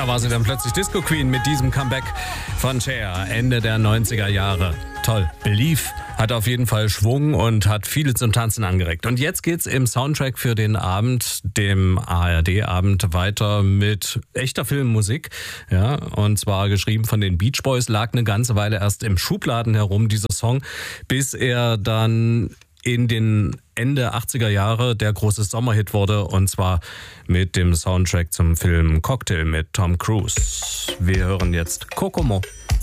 Da war sie dann plötzlich Disco Queen mit diesem Comeback von Cher, Ende der 90er Jahre. Toll. Believe hat auf jeden Fall Schwung und hat viele zum Tanzen angeregt. Und jetzt geht's im Soundtrack für den Abend, dem ARD-Abend, weiter mit echter Filmmusik. Ja, und zwar geschrieben von den Beach Boys, lag eine ganze Weile erst im Schubladen herum, dieser Song, bis er dann in den Ende 80er Jahre der große Sommerhit wurde, und zwar mit dem Soundtrack zum Film Cocktail mit Tom Cruise. Wir hören jetzt Kokomo.